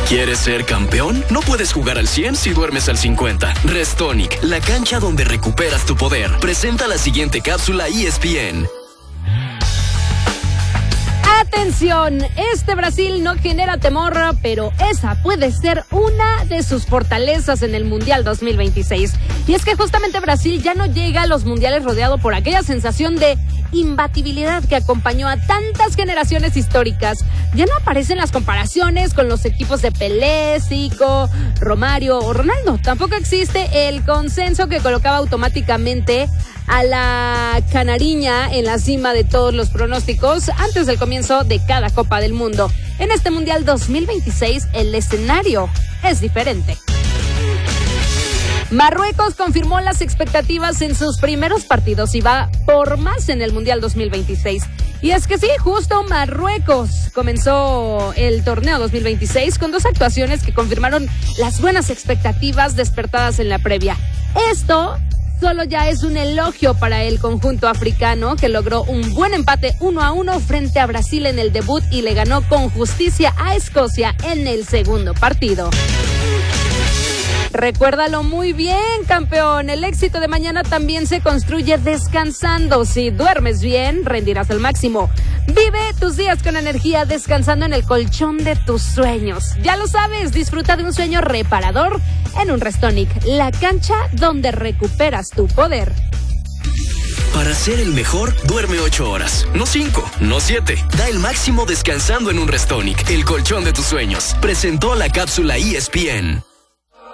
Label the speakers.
Speaker 1: ¿Quieres ser campeón? No puedes jugar al 100 si duermes al 50. Restonic, la cancha donde recuperas tu poder. Presenta la siguiente cápsula ESPN.
Speaker 2: Atención, este Brasil no genera temor, pero esa puede ser una de sus fortalezas en el Mundial 2026. Y es que justamente Brasil ya no llega a los mundiales rodeado por aquella sensación de imbatibilidad que acompañó a tantas generaciones históricas. Ya no aparecen las comparaciones con los equipos de Pelé, Zico, Romario o Ronaldo. Tampoco existe el consenso que colocaba automáticamente a la canariña en la cima de todos los pronósticos antes del comienzo de cada Copa del Mundo. En este Mundial 2026 el escenario es diferente. Marruecos confirmó las expectativas en sus primeros partidos y va por más en el Mundial 2026. Y es que sí, justo Marruecos comenzó el torneo 2026 con 2 actuaciones que confirmaron las buenas expectativas despertadas en la previa. Esto solo ya es un elogio para el conjunto africano, que logró un buen empate 1-1 frente a Brasil en el debut y le ganó con justicia a Escocia en el segundo partido. Recuérdalo muy bien, campeón. El éxito de mañana también se construye descansando. Si duermes bien, rendirás al máximo. Vive tus días con energía descansando en el colchón de tus sueños. Ya lo sabes, disfruta de un sueño reparador en un Restonic, la cancha donde recuperas tu poder.
Speaker 1: Para ser el mejor, duerme 8 horas, no 5, no 7. Da el máximo descansando en un Restonic, el colchón de tus sueños. Presentó la cápsula ESPN.